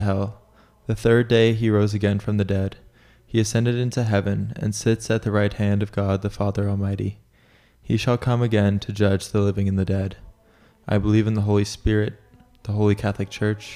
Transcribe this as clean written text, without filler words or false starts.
hell. The third day he rose again from the dead. He ascended into heaven and sits at the right hand of God the Father Almighty. He shall come again to judge the living and the dead. I believe in the Holy Spirit, the Holy Catholic Church,